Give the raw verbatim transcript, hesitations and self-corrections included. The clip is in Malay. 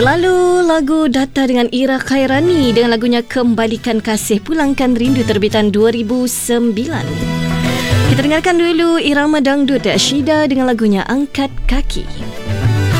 Lalu lagu Data dengan Ira Khairani dengan lagunya Kembalikan Kasih Pulangkan Rindu terbitan dua ribu sembilan. Kita dengarkan dulu irama dangdut Syida dengan lagunya Angkat Kaki.